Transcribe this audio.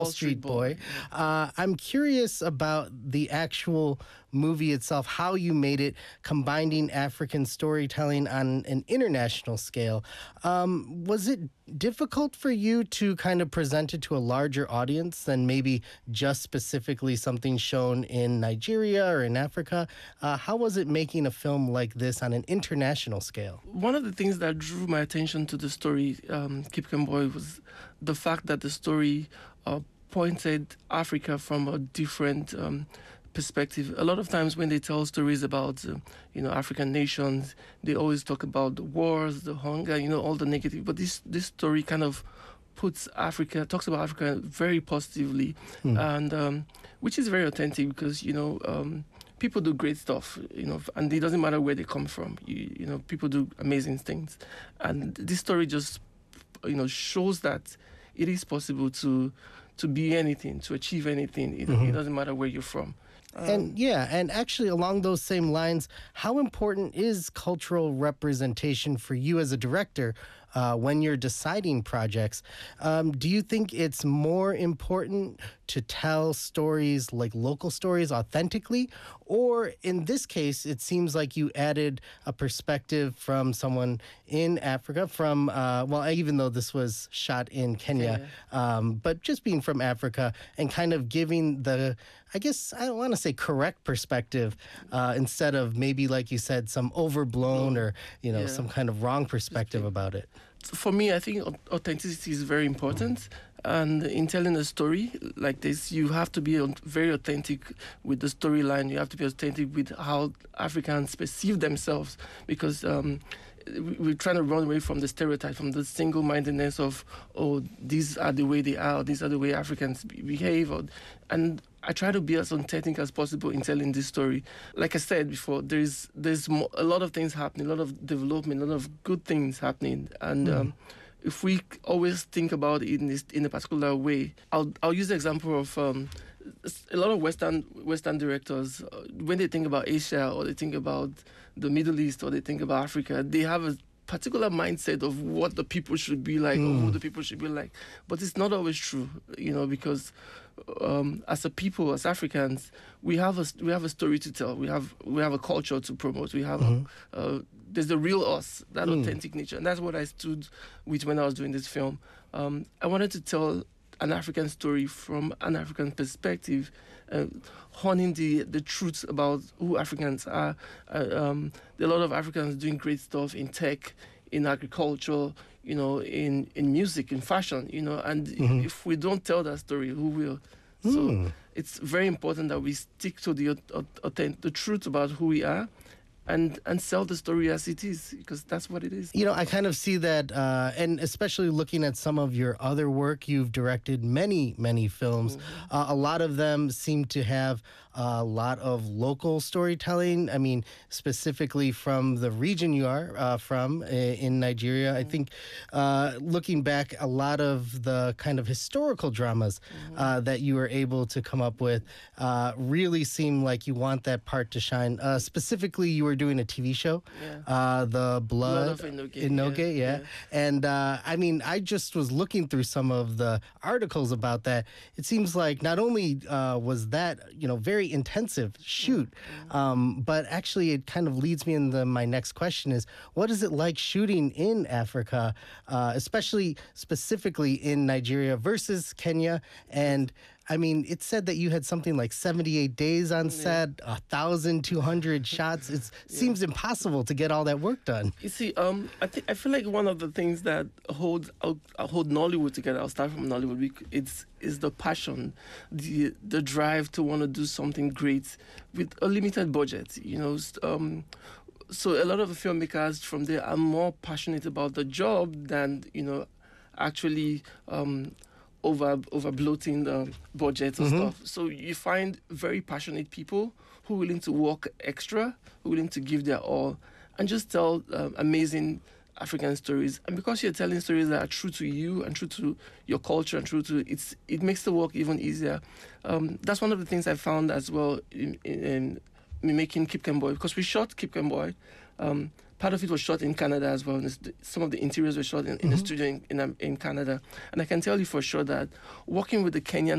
Wall Street Boy. I'm curious about the actual movie itself, how you made it, combining African storytelling on an international scale. Was it difficult for you to kind of present it to a larger audience than maybe just specifically something shown in Nigeria or in Africa? How was it making a film like this on an international scale? One of the things that drew my attention to the story, Kipken Boy, was the fact that the story pointed Africa from a different perspective. A lot of times when they tell stories about, African nations, they always talk about the wars, the hunger, all the negative. But this story kind of talks about Africa very positively, and which is very authentic because, people do great stuff, and it doesn't matter where they come from. People do amazing things. And this story just, shows that it is possible to be anything, to achieve anything. It doesn't matter where you're from. And actually along those same lines, how important is cultural representation for you as a director when you're deciding projects? Do you think it's more important to tell stories like local stories authentically? Or in this case, it seems like you added a perspective from someone in Africa, even though this was shot in Kenya. But just being from Africa and kind of giving I don't want to say correct perspective instead of maybe, like you said, some overblown or, some kind of wrong perspective about it. For me, I think authenticity is very important. And in telling a story like this, you have to be very authentic with the storyline. You have to be authentic with how Africans perceive themselves, because we're trying to run away from the stereotype, from the single-mindedness of, these are the way they are, these are the way Africans behave. And I try to be as authentic as possible in telling this story. Like I said before, there's a lot of things happening, a lot of development, a lot of good things happening. And if we always think about it in a particular way, I'll use the example of a lot of Western directors, when they think about Asia or they think about the Middle East or they think about Africa, they have a particular mindset of what the people should be like or who the people should be like. But it's not always true, because as a people, as Africans, we have a story to tell. We have a culture to promote. We have there's the real us, that authentic nature, and that's what I stood with when I was doing this film. I wanted to tell an African story from an African perspective, honing the truth about who Africans are. There are a lot of Africans doing great stuff in tech, in agriculture, in music, in fashion, and if we don't tell that story, who will? So it's very important that we stick to the truth about who we are, and sell the story as it is, because that's what it is. I kind of see that, and especially looking at some of your other work, you've directed many, many films. A lot of them seem to have a lot of local storytelling. I mean, specifically from the region you are from in Nigeria. I think looking back, a lot of the kind of historical dramas that you were able to come up with really seem like you want that part to shine. Specifically, you were doing a TV show, The Blood of Enoge. Yeah. And I just was looking through some of the articles about that. It seems like not only was that, very intensive shoot, but actually it kind of leads me into my next question is, what is it like shooting in Africa, specifically in Nigeria versus Kenya? And it said that you had something like 78 days on set, 1,200 shots. It seems impossible to get all that work done. You see, I feel like one of the things that hold Nollywood together, I'll start from Nollywood, is the passion, the drive to want to do something great with a limited budget. So a lot of the filmmakers from there are more passionate about the job than, actually over bloating the budgets and stuff. So you find very passionate people who are willing to work extra, who are willing to give their all, and just tell amazing African stories. And because you're telling stories that are true to you and true to your culture and true to it makes the work even easier. That's one of the things I found as well in making Kipken Boy, because we shot Kipken Boy. Part of it was shot in Canada as well. Some of the interiors were shot in the studio in Canada. And I can tell you for sure that working with the Kenyan